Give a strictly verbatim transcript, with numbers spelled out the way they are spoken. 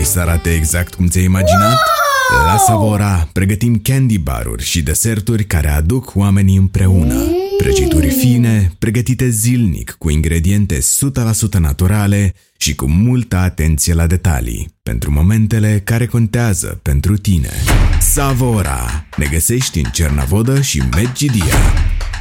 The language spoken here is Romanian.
să arate exact cum ți-ai imaginat? La Savora pregătim candy bar-uri și deserturi care aduc oamenii împreună. Prăjituri fine, pregătite zilnic, cu ingrediente o sută la sută naturale și cu multă atenție la detalii, pentru momentele care contează pentru tine. Savora! Ne găsești în Cernavodă și Medgidia.